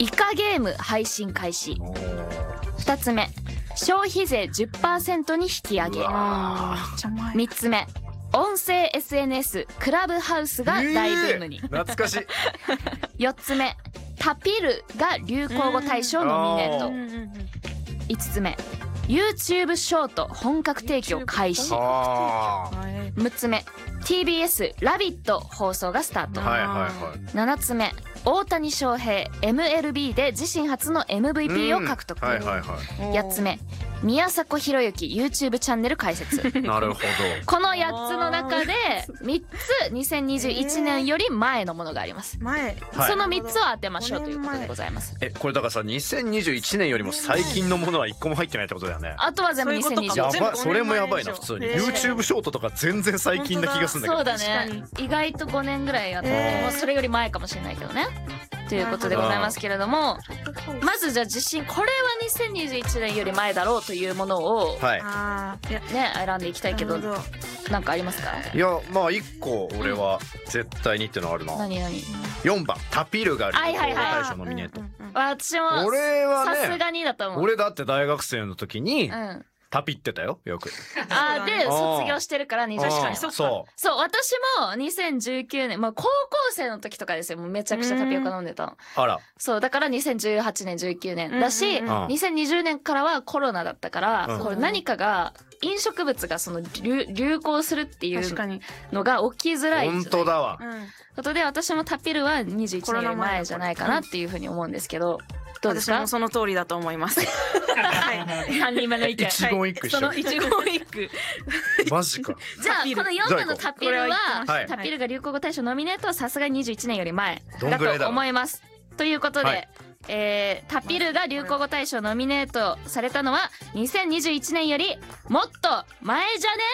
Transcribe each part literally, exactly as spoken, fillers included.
イカゲーム配信開始。ふたつめ、消費税 じゅっパーセント に引き上げ。みっつめ、音声 エスエヌエス クラブハウスが大ブームに、 えー、懐かしい。 よっつめ、タピルが流行語大賞ノミネート。いつつめ、YouTube ショート本格提供開始。むっつめ、ティービーエス ラビット放送がスタート。 はいはいはい。 ななつめ、大谷翔平 エムエルビー で自身初の エムブイピー を獲得。 はいはいはい。 やっつめ、宮迫博之 YouTube チャンネル開設。 なるほど。 このやっつの中でみっつにせんにじゅういちねんより前のものがあります。 前、 はい、 そのみっつを当てましょうということでございます。 え、これだからさ、にせんにじゅういちねんよりも最近のものはいっこも入ってないってことだよね。 あとは全部にせんにじゅういち。 やばい、それもやばいな。普通に YouTube ショートとか全然最近な気がするんだけど。 そうだね、意外とごねんぐらいやってて、もうそれより前かもしれないけどねということでございますけれども、まずじゃあ自信、これはにせんにじゅういちねんより前だろうというものをはいね選んでいきたいけど、なんかありますか？ いや、まあいっこ俺は絶対にってのあるな。 何何？ よんばんタピルが流行語大賞ノミネート。 私も俺はね、 さすがにだと思う。 俺だって大学生の時にうんタピってたよ、よく。 あーで卒業してるからにじゅう確かににそうそう、私もにせんじゅうきゅうねん、まあ高校生の時とかですよ。もうめちゃくちゃタピオカ飲んでたの。 あら。 そうだからにせんじゅうはちねんじゅうきゅうねんだし、 うんうん、 にせんにじゅうねんからはコロナだったから、 うん、 これ何かが飲食物がその 流, 流行するっていうのが起きづらい。 本当だわ。 ことで私もタピルはにじゅういちねんより前じゃないかなっていうふうに思うんですけど。どうですか？ 私もその通りだと思います。 はい。さんにんめの意見。 一言一句一緒。 その一言一句。 マジか。 じゃあこのよんばんのタピルは、 はい、 タピルが流行語大賞ノミネートはさすがににじゅういちねんより前だと思います。ということで、はい、えー、タピルが流行語大賞ノミネートされたのはにせんにじゅういちねんよりもっと前じゃね？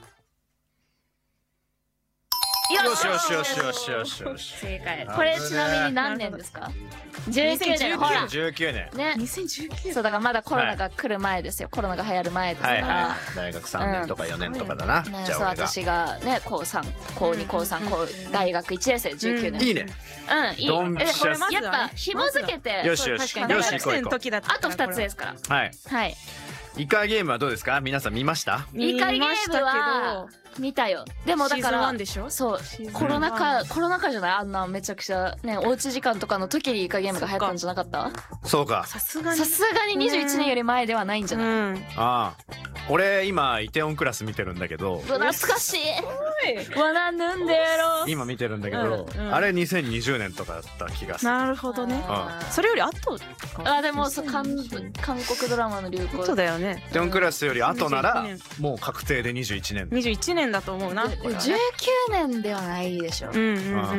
よしよしよしよしよしよし。 正解。これちなみに何年ですか？じゅうきゅうねん。ほら。 じゅうきゅうねん。 ね。 にせんじゅうきゅうねん。 そうだからまだコロナが来る前ですよ。コロナが流行る前ですから。 はいはい。大学さんねんとかよねんとかだな。 じゃあそう私がね高さん、高に、高さん、高大学いちねん生じゅうきゅうねん。 いいね。 うんいい。やっぱ紐付けて。 よしよし。よし行こう行こう。 あとふたつですから。 はいはい。イカゲームはどうですか？皆さん見ました？ イカゲームは見たよ。でもだからそうコロナ禍コロナ禍じゃない、あんなめちゃくちゃねおうち時間とかの時にイカゲームが流行ったんじゃなかった？そうか。さすがにさすがににじゅういちねんより前ではないんじゃない？ああ、俺今イテオンクラス見てるんだけど。懐かしい。わなぬんでやろう。今見てるんだけど、あれにせんにじゅうねんとかだった気がする。なるほどね。それより後あでもそう韓韓国ドラマの流行。そうだよね。イテオンクラスより後ならもう確定でにじゅういちねん。にじゅういちねんだと思うな。じゅうきゅうねんではないでしょ。うんうんうん。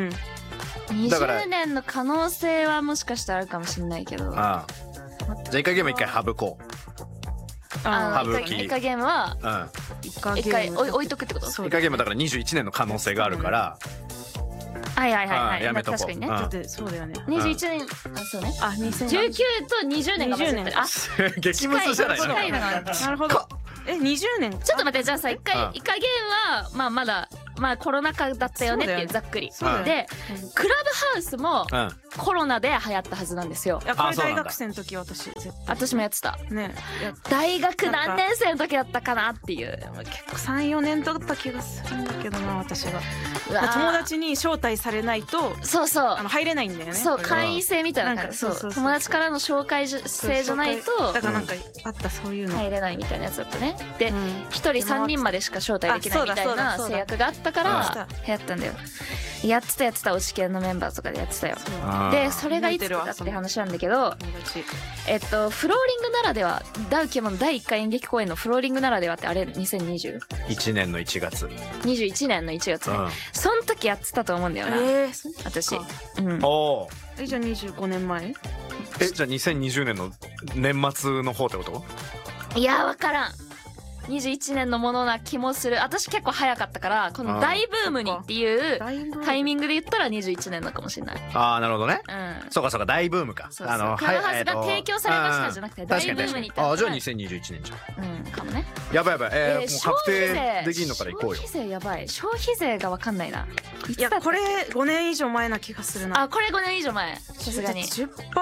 にじゅうねんの可能性はもしかしたらあるかもしれないけど。ああ。じゃあイカゲーム一回省こう。ああ、イカゲームは一回置いとくってこと？イカゲームだからにじゅういちねんの可能性があるから。はいはいはいはい。やめとこう。確かにね。だってそうだよね。にじゅういちねん、あそうね。あ、にせんじゅうきゅうとにじゅうねんが混ざってる。あ、激ムズじゃないですか。なるほど。え、にじゅうねん。ちょっと待って、じゃあさ、一回イカゲームはまあまだまあコロナ禍だったよねっていうざっくりで、クラブハウスもコロナで流行ったはずなんですよ。いやこれ大学生の時私私もやってたね。大学何年生の時だったかなっていう。結構さんよねんだった気がするんだけどな私が。友達に招待されないとそうそうあの入れないんだよね。そう会員制みたいな感じ。そう友達からの紹介制じゃないとだからなんかあったそういうの入れないみたいなやつだったね。でひとりさんにんまでしか招待できないみたいな制約があっただから流行ったんだよ。やってたやってた推し系のメンバーとかでやってたよ。でそれがいつかって話なんだけど、えっとフローリングならではダウキモのだいいっかい演劇公演のフローリングならではってあれにせんにじゅういちねんのいちがつにじゅういちねんのいちがつね、その時やってたと思うんだよな私。おえじゃあにじゅうごねんまええじゃあにせんにじゅうねんの年末の方ってこと？いや分からん。にじゅういちねんのものな気もする。私結構早かったからこの大ブームにっていうタイミングで言ったらにじゅういちねんだかもしれない。ああなるほどね。うん。そうかそうか大ブームか。そうそう。クラブハウスが提供されましたじゃなくて大ブームにって。ああじゃあにせんにじゅういちねんじゃん。うんかもね。やばいやばい。えもう確定できんのから行こうよ。消費税やばい。消費税がわかんないな。いやこれごねん以上前な気がするな。あこれごねん以上前。さすがに。